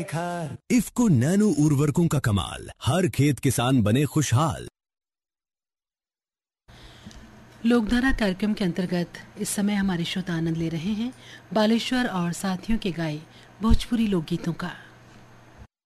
निखार। इफ्को नैनो उर्वरकों का कमाल, हर खेत किसान बने खुशहाल। लोकधारा कार्यक्रम के अंतर्गत इस समय हमारे श्रोता आनंद ले रहे हैं बालेश्वर और साथियों के गाए भोजपुरी लोकगीतों का।